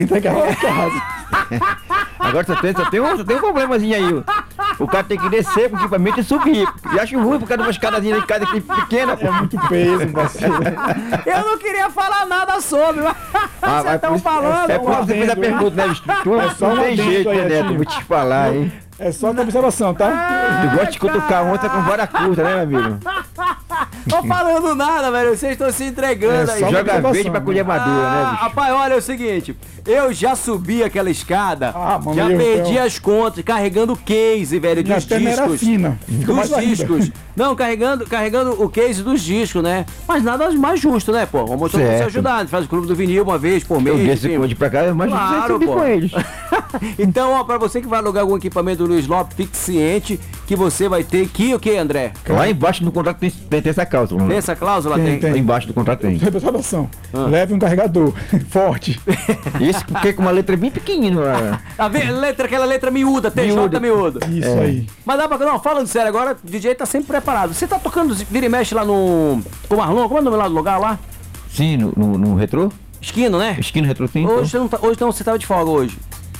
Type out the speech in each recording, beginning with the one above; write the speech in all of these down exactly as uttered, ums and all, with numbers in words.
entregar lá em casa. Agora só tem, só tem, um, só tem um problemazinho aí. O, o cara tem que descer com o equipamento e subir. E acho ruim por causa de uma escadazinha de casa aqui pequena, pô. É muito peso, parceiro. Eu não queria falar nada sobre, mas Ah, vocês estão falando. É por isso que você fez a pergunta, né, bicho? Tu É só não lá tem dentro jeito, aí, né, Neto? Atinho. Vou te falar, hein? É só uma observação, tá? Tu gosta de cutucar onça com vara curta, né, meu amigo? Tô falando nada, velho. Vocês estão se entregando É aí. só uma Joga observação, verde pra colher madura, né, Ah, bicho? rapaz, olha é o seguinte, eu já subi aquela escada, Ah, mano, já eu- perdi eu- as contas, carregando o case, velho, Minha dos perna era discos. fina. Fica mais Dos ainda. discos. Não, carregando, carregando o case dos discos, né? Mas nada mais justo, né, pô? Vamos todo mundo se Certo. ajudar. A gente faz o clube do vinil uma vez por mês. Eu desse enfim. de pra cá, mas Claro, você subir pô. com eles. Então, ó, pra você que vai alugar algum equipamento do Luiz Lopes, fique ciente que você vai ter que o que, André? Lá embaixo no contrato tem, tem, tem essa cláusula. Tem essa cláusula? Tem, Tem. tem. Lá embaixo do contrato tem. Observação. Ah. Leve um carregador forte. Isso porque com uma letra bem pequenina. lá. A ver, letra, aquela letra miúda, T J Miúda. miúda. Isso É. aí. Mas dá pra. Não, falando sério agora, o D J tá sempre preparado. Você tá tocando vira e mexe lá no. Com o Marlon? Como é o nome lá do lugar lá? Sim, no, no, no retrô? Esquino, né? Esquina retrô, sim. Hoje você não tá, hoje não, você tava de folga hoje.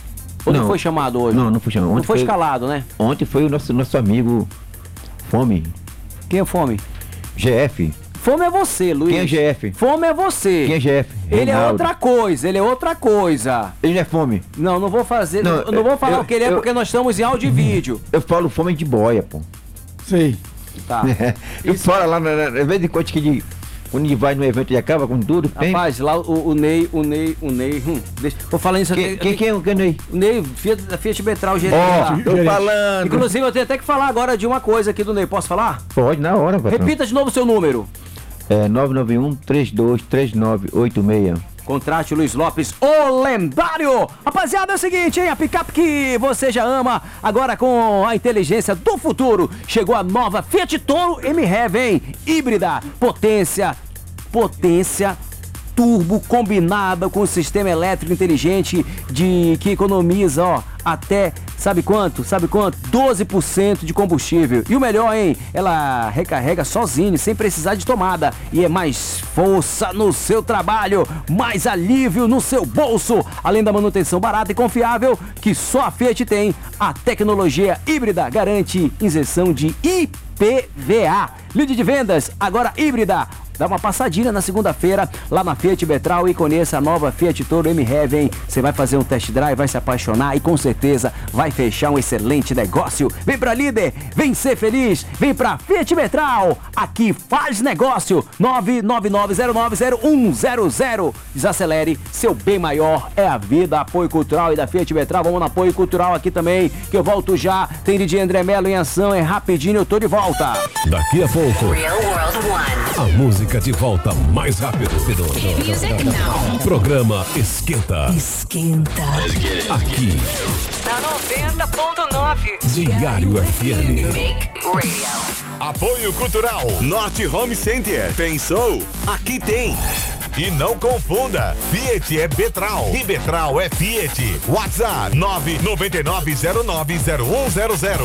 Ou não, Não. foi chamado hoje? Não, não fui chamado. Não Ontem foi foi- escalado, né? Ontem foi o nosso, nosso amigo Fome, Quem é Fome? G F. Fome é você, Luiz. Quem é G F? Fome é você. Quem é G F? Ele é Reinaldo. outra coisa, ele é outra coisa. Ele não é Fome. Não, não vou fazer, Não, não, não vou falar eu- o que ele é eu- porque nós estamos em áudio e vídeo. Eu falo Fome de boia, pô. Sei. Tá. Eu falo lá, na, na, na vez de quando que de, quando ele vai no evento e acaba com tudo, tem. Rapaz, lá o, o Ney, o Ney, o Ney, hum, deixa, vou falar isso Quem, aqui. quem, quem é o quem aí? O Ney, Fiat, da Fiat Betral, gerente Ó, lá. tô gerente. falando. Inclusive, eu tenho até que falar agora de uma coisa aqui do Ney. Posso falar? Pode, na hora, patrão. Repita de novo o seu número. É nove nove um, três dois três nove oito seis. Contrate Luiz Lopes, o lendário! Rapaziada, é o seguinte, hein? A picape que você já ama, agora com a inteligência do futuro. Chegou a nova Fiat Toro M-Rev, hein? Híbrida, potência, potência turbo combinada com o sistema elétrico inteligente de que economiza, ó, até, sabe quanto? Sabe quanto? doze por cento de combustível. E o melhor, hein? Ela recarrega sozinho, sem precisar de tomada. E é mais força no seu trabalho, mais alívio no seu bolso. Além da manutenção barata e confiável que só a Fiat tem, a tecnologia híbrida garante isenção de I P V A. Líder de vendas, agora híbrida. Dá uma passadinha na segunda-feira lá na Fiat Betral e conheça a nova Fiat Toro M-Rev, hein? Você vai fazer um test drive, vai se apaixonar e com certeza vai fechar um excelente negócio. Vem pra Líder, vem ser feliz, vem pra Fiat Betral. Aqui faz negócio. nove nove nove zero nove zero um zero zero. Desacelere, seu bem maior é a vida. Apoio cultural e da Fiat Betral. Vamos no apoio cultural aqui também, que eu volto já. Tem D J André Melo em ação, é rapidinho, eu tô de volta. Daqui a pouco, Real World One. a música de volta mais rápido. Music now. Programa Esquenta. Esquenta. Aqui, Tá noventa ponto nove. Diário F M. Make Radio. Apoio Cultural Norte Home Center. Pensou? Aqui tem. E não confunda, Fiat é Betral e Betral é Fiat. WhatsApp nove nove nove zero nove zero um zero zero.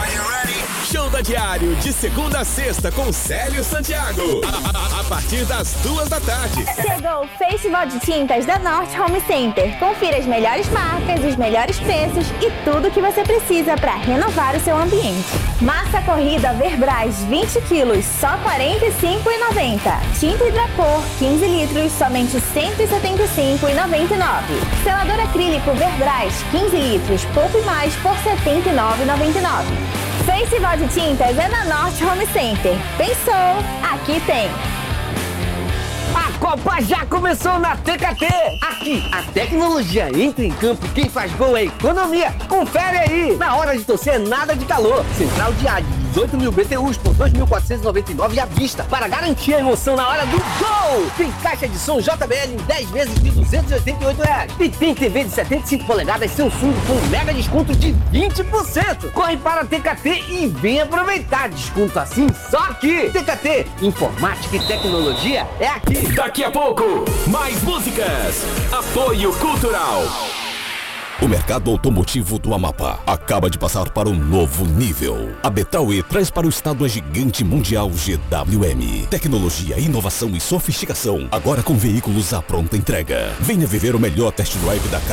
Show da Diário, de segunda a sexta, com Célio Santiago. A, a- a partir das duas da tarde. Chegou o Festival de Tintas da Norte Home Center. Confira as melhores marcas, os melhores preços e tudo o que você precisa para renovar o seu ambiente. Massa corrida Verbraz vinte quilos, só quarenta e cinco reais e noventa centavos. Tinta Hidracor quinze litros, somente cento e setenta e cinco reais e noventa e nove centavos. Selador acrílico Verbraz quinze litros, pouco mais por setenta e nove reais e noventa e nove centavos. Festival de Tintas é na Norte Home Center. Pensou? Aqui tem. A Copa já começou na T K T. Aqui, a tecnologia entra em campo. Quem faz gol é economia. Confere aí. Na hora de torcer, nada de calor. Central diário, dezoito mil B T Us por dois mil quatrocentos e noventa e nove à vista. Para garantir a emoção na hora do gol. Tem caixa de som J B L em dez vezes de duzentos e oitenta e oito reais. E tem T V de setenta e cinco polegadas Samsung com mega desconto de vinte por cento. Corre para a T K T e vem aproveitar. Desconto assim só aqui. T K T, informática e tecnologia é aqui. Daqui a pouco, mais músicas. Apoio Cultural. O mercado automotivo do Amapá acaba de passar para um novo nível. A Betal E traz para o estado a gigante mundial G W M. Tecnologia, inovação e sofisticação, agora com veículos à pronta entrega. Venha viver o melhor test drive da